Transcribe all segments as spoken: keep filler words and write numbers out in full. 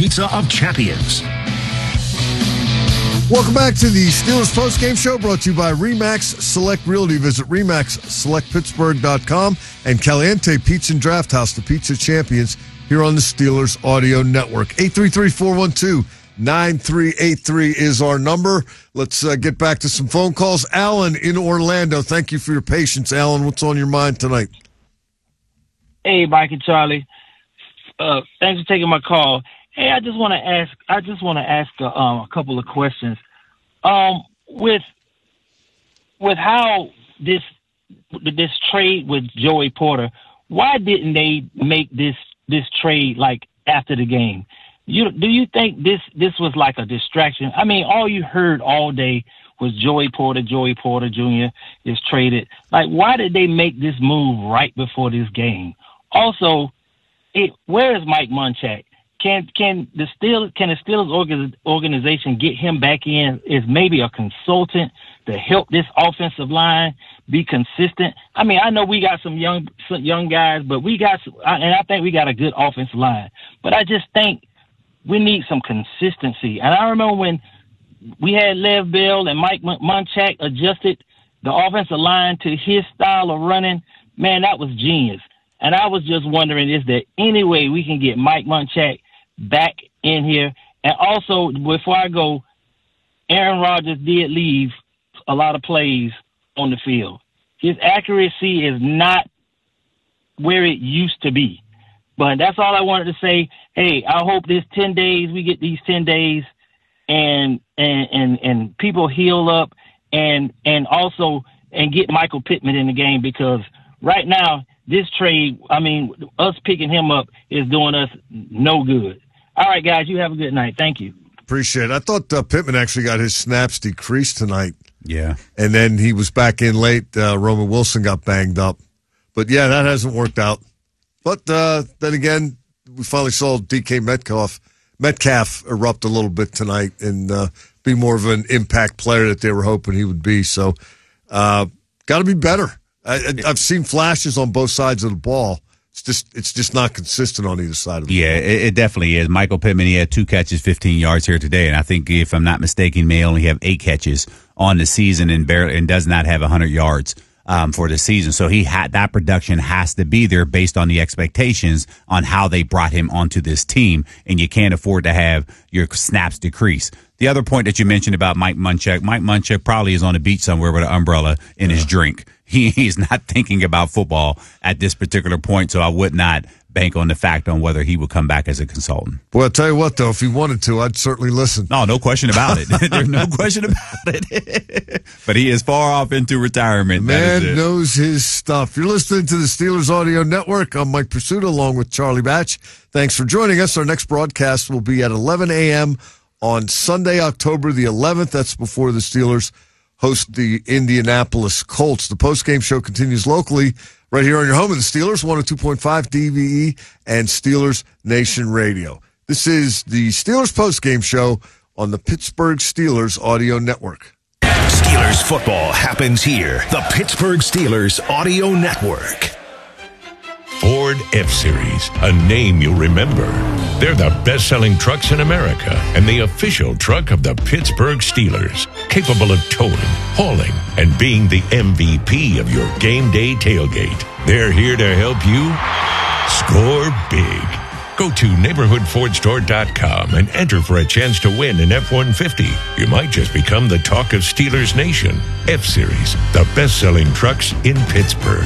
pizza of champions. Welcome back to the Steelers postgame show, brought to you by RE/MAX Select Realty. Visit remax select pittsburgh dot com and Caliente Pizza and Draft House, the pizza champions, here on the Steelers Audio Network. eight three three, four one two, nine three eight three is our number. Let's uh, get back to some phone calls. Alan in Orlando, thank you for your patience. Alan, what's on your mind tonight? Hey, Mike and Charlie. Uh, thanks for taking my call. Hey, I just want to ask. I just want to ask a, um, a couple of questions. Um, with with how this this trade with Joey Porter, why didn't they make this this trade like after the game? You do you think this this was like a distraction? I mean, all you heard all day was Joey Porter, Joey Porter Junior is traded. Like, why did they make this move right before this game? Also, it, where is Mike Munchak? Can can the Steelers can the Steelers organization get him back in as maybe a consultant to help this offensive line be consistent? I mean, I know we got some young some young guys, but we got and I think we got a good offensive line. But I just think we need some consistency. And I remember when we had Lev Bell and Mike Munchak adjusted the offensive line to his style of running. Man, that was genius. And I was just wondering, is there any way we can get Mike Munchak back in here? And also, before I go, Aaron Rodgers did leave a lot of plays on the field. His accuracy is not where it used to be. But that's all I wanted to say. Hey, I hope this ten days, we get these ten days and and and, and people heal up and and also and get Michael Pittman in the game, because right now, this trade, I mean, us picking him up is doing us no good. All right, guys, you have a good night. Thank you. Appreciate it. I thought uh, Pittman actually got his snaps decreased tonight. Yeah. And then he was back in late. Uh, Roman Wilson got banged up. But, yeah, that hasn't worked out. But uh, then again, we finally saw D K Metcalf, Metcalf erupt a little bit tonight and uh, be more of an impact player that they were hoping he would be. So, uh, got to be better. I, I've seen flashes on both sides of the ball. It's just it's just not consistent on either side of the yeah, ball. Yeah, it, it definitely is. Michael Pittman, he had two catches, fifteen yards here today, and I think, if I'm not mistaken, may only have eight catches on the season and barely and does not have one hundred yards um, for the season. So he had that production has to be there based on the expectations on how they brought him onto this team, and you can't afford to have your snaps decrease. The other point that you mentioned about Mike Munchak, Mike Munchak probably is on the beach somewhere with an umbrella in yeah. his drink. He, he's not thinking about football at this particular point, so I would not bank on the fact on whether he would come back as a consultant. Well, I'll tell you what, though, if he wanted to, I'd certainly listen. No, no question about it. There's no question about it. But he is far off into retirement. The man knows his stuff. You're listening to the Steelers Audio Network. I'm Mike Pursuta along with Charlie Batch. Thanks for joining us. Our next broadcast will be at eleven a.m. on Sunday, October the eleventh. That's before the Steelers host the Indianapolis Colts. The postgame show continues locally right here on your home of the Steelers, one oh two point five D V E and Steelers Nation Radio. This is the Steelers postgame show on the Pittsburgh Steelers Audio Network. Steelers football happens here. The Pittsburgh Steelers Audio Network. Ford F-Series, a name you'll remember. They're the best-selling trucks in America and the official truck of the Pittsburgh Steelers, capable of towing, hauling, and being the M V P of your game day tailgate. They're here to help you score big. Go to neighborhood ford store dot com and enter for a chance to win an F one fifty. You might just become the talk of Steelers Nation. F-Series, the best-selling trucks in Pittsburgh.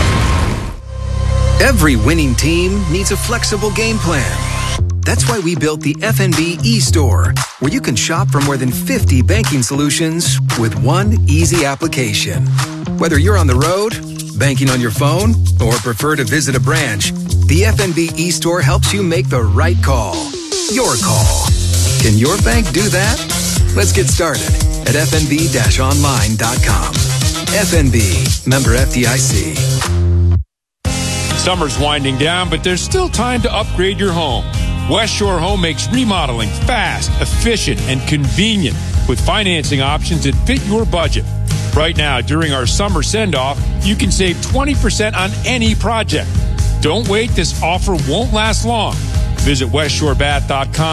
Every winning team needs a flexible game plan. That's why we built the F N B e-store, where you can shop for more than fifty banking solutions with one easy application. Whether you're on the road, banking on your phone, or prefer to visit a branch, the F N B e-store helps you make the right call. Your call. Can your bank do that? Let's get started at f n b dash online dot com. F N B, member F D I C. Summer's winding down, but there's still time to upgrade your home. West Shore Home makes remodeling fast, efficient, and convenient with financing options that fit your budget. Right now, during our summer send-off, you can save twenty percent on any project. Don't wait. This offer won't last long. Visit west shore bath dot com